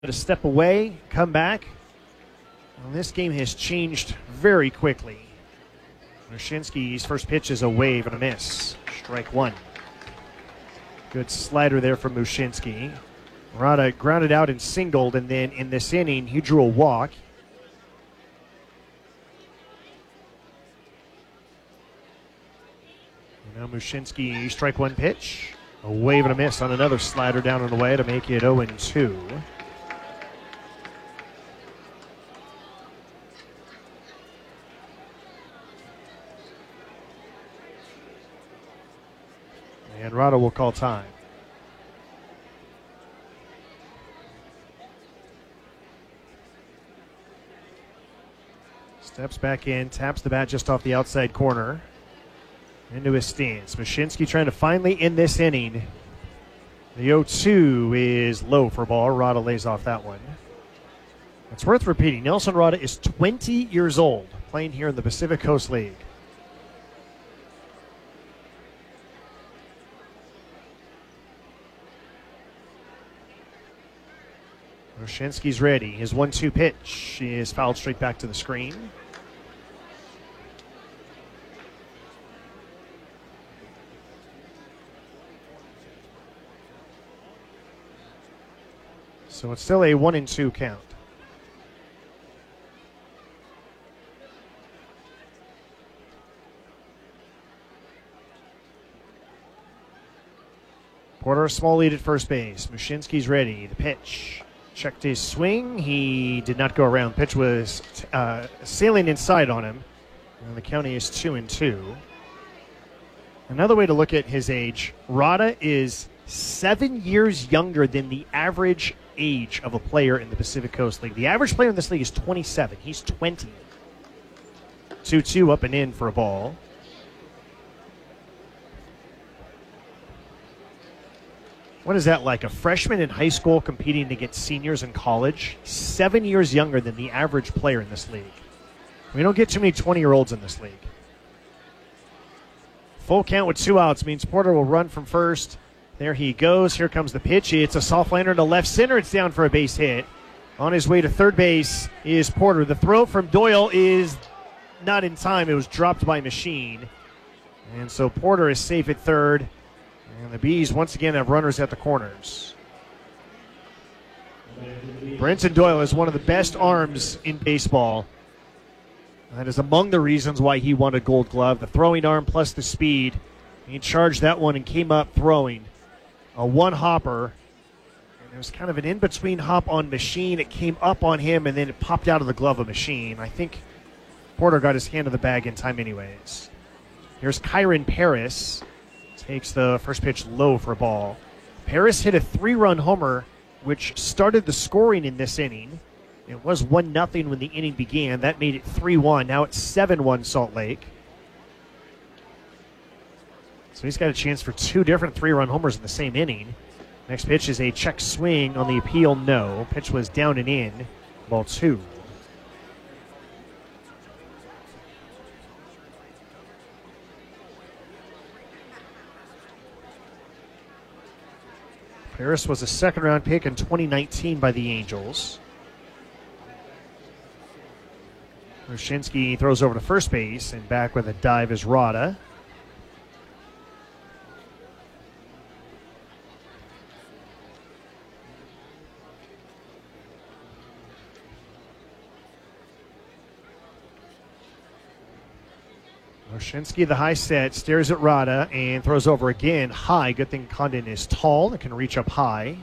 to step away, come back. Well, this game has changed very quickly. Mushinski's first pitch is a wave and a miss. Strike one. Good slider there from Mushinski. Murata grounded out and singled, and then in this inning, he drew a walk. Now Mushinski, strike one pitch. A wave and a miss on another slider down and away to make it 0-2. And Rada will call time. Steps back in, taps the bat just off the outside corner. Into his stance. Mushinski trying to finally end this inning. The 0-2 is low for ball. Rada lays off that one. It's worth repeating. Nelson Rada is 20 years old, playing here in the Pacific Coast League. Mushinski's ready. His 1-2 pitch is fouled straight back to the screen. So it's still a 1-2 count. Porter, a small lead at first base. Mushinski's ready. The pitch. Checked his swing. He did not go around. Pitch was sailing inside on him. And the count is 2-2. Another way to look at his age, Rada is 7 years younger than the average age of a player in the Pacific Coast League. The average player in this league is 27. He's 20. 2-2 up and in for a ball. What is that like? A freshman in high school competing against seniors in college? 7 years younger than the average player in this league. We don't get too many 20-year-olds in this league. Full count with 2 outs means Porter will run from first. There he goes. Here comes the pitch. It's a soft lander to left center. It's down for a base hit. On his way to third base is Porter. The throw from Doyle is not in time. It was dropped by Machine. And so Porter is safe at third. And the Bees once again have runners at the corners. Brenton Doyle is one of the best arms in baseball. That is among the reasons why he won a Gold Glove. The throwing arm plus the speed. He charged that one and came up throwing. A one-hopper. And it was kind of an in-between hop on Machine. It came up on him, and then it popped out of the glove of Machine. I think Porter got his hand in the bag in time anyways. Here's Kyron Paris. Takes the first pitch low for a ball. Paris hit a 3-run homer, which started the scoring in this inning. It was 1-0 when the inning began. That made it 3-1. Now it's 7-1 Salt Lake. So he's got a chance for 2 different 3-run homers in the same inning. Next pitch is a check swing on the appeal, no. Pitch was down and in, ball 2. Paris was a second-round pick in 2019 by the Angels. Mushinski throws over to first base, and back with a dive is Rada. Mushinski, the high set, stares at Rada and throws over again. High. Good thing Condon is tall and can reach up high.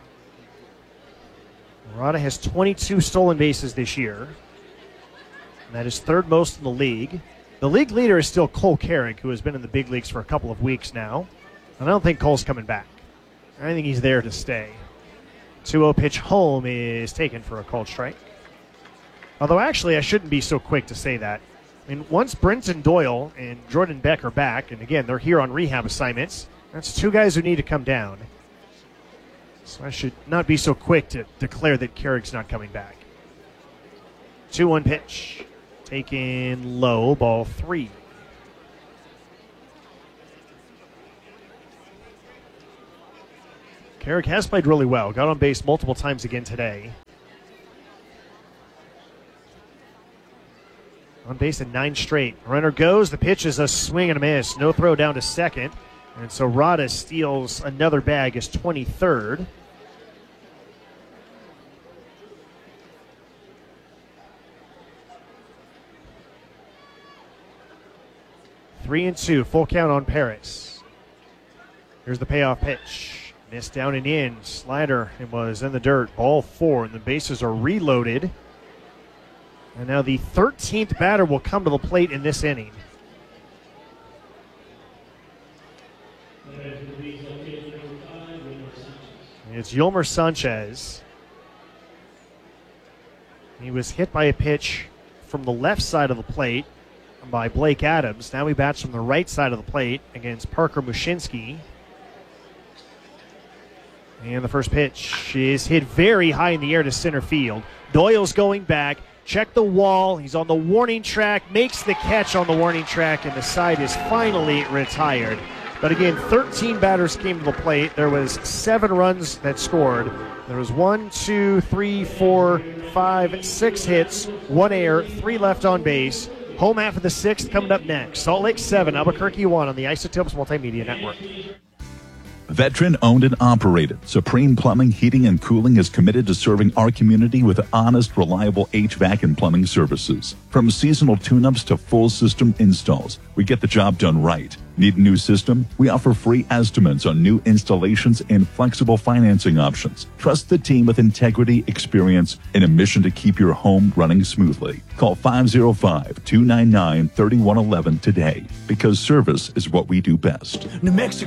Rada has 22 stolen bases this year. And that is third most in the league. The league leader is still Cole Carrick, who has been in the big leagues for a couple of weeks now. And I don't think Cole's coming back. I think he's there to stay. 2-0 pitch home is taken for a called strike. Although actually I shouldn't be so quick to say that. I mean, once Brenton Doyle and Jordan Beck are back, and again, they're here on rehab assignments, that's 2 guys who need to come down. So I should not be so quick to declare that Carrick's not coming back. 2-1 pitch. Taken low, ball 3. Carrick has played really well. Got on base multiple times again today. On base in 9 straight. Runner goes. The pitch is a swing and a miss. No throw down to second. And so Rada steals another bag, his 23rd. Three and two, full count on Paris. Here's the payoff pitch. Missed down and in. Slider, it was in the dirt. Ball 4, and the bases are reloaded. And now the 13th batter will come to the plate in this inning. It's Yolmer Sanchez. He was hit by a pitch from the left side of the plate by Blake Adams. Now he bats from the right side of the plate against Parker Mushinski. And the first pitch is hit very high in the air to center field. Doyle's going back. Check the wall. He's on the warning track. Makes the catch on the warning track, and the side is finally retired. But again, 13 batters came to the plate. There was 7 runs that scored. There was 1, 2, 3, 4, 5, 6 hits, 1 error, 3 left on base. Home half of the 6th coming up next. Salt Lake 7, Albuquerque 1 on the Isotopes Multimedia Network. Veteran owned and operated, Supreme Plumbing, Heating, and Cooling is committed to serving our community with honest, reliable HVAC and plumbing services. From seasonal tune-ups to full system installs, we get the job done right. Need a new system? We offer free estimates on new installations and flexible financing options. Trust the team with integrity, experience, and a mission to keep your home running smoothly. Call 505-299-3111 today, because service is what we do best. New Mexico.